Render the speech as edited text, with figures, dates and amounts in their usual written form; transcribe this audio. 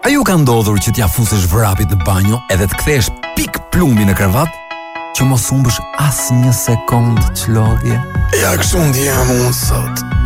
A ju ka ndodhur që t'ja fusësh vrapit në banjo edhe të kthesh pik plumbi në kravat, që mos humbësh as një sekond çlodhje? Ja kështu ndjem unë sot.